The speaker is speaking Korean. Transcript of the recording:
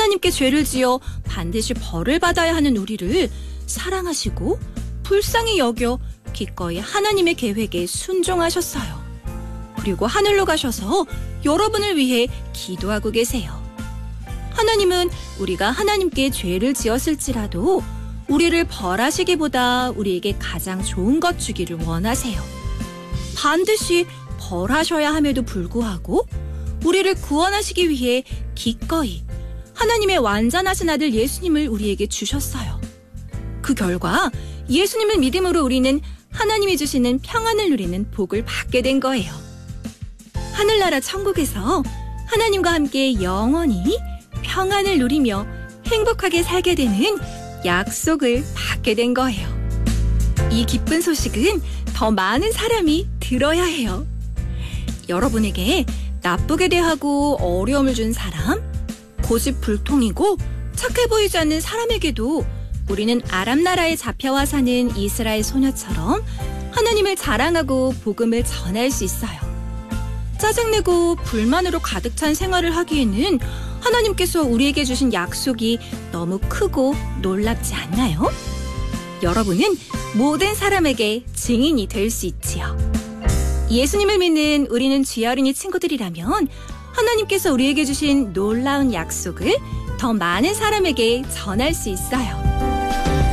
하나님께 죄를 지어 반드시 벌을 받아야 하는 우리를 사랑하시고 불쌍히 여겨 기꺼이 하나님의 계획에 순종하셨어요. 그리고 하늘로 가셔서 여러분을 위해 기도하고 계세요. 하나님은 우리가 하나님께 죄를 지었을지라도 우리를 벌하시기보다 우리에게 가장 좋은 것 주기를 원하세요. 반드시 벌하셔야 함에도 불구하고 우리를 구원하시기 위해 기꺼이 하나님의 완전하신 아들 예수님을 우리에게 주셨어요. 그 결과 예수님을 믿음으로 우리는 하나님이 주시는 평안을 누리는 복을 받게 된 거예요. 하늘나라 천국에서 하나님과 함께 영원히 평안을 누리며 행복하게 살게 되는 약속을 받게 된 거예요. 이 기쁜 소식은 더 많은 사람이 들어야 해요. 여러분에게 나쁘게 대하고 어려움을 준 사람, 고집불통이고 착해 보이지 않는 사람에게도 우리는 아람 나라에 잡혀와 사는 이스라엘 소녀처럼 하나님을 자랑하고 복음을 전할 수 있어요. 짜증내고 불만으로 가득 찬 생활을 하기에는 하나님께서 우리에게 주신 약속이 너무 크고 놀랍지 않나요? 여러분은 모든 사람에게 증인이 될 수 있지요. 예수님을 믿는 우리는 죄 어린이 친구들이라면 하나님께서 우리에게 주신 놀라운 약속을 더 많은 사람에게 전할 수 있어요.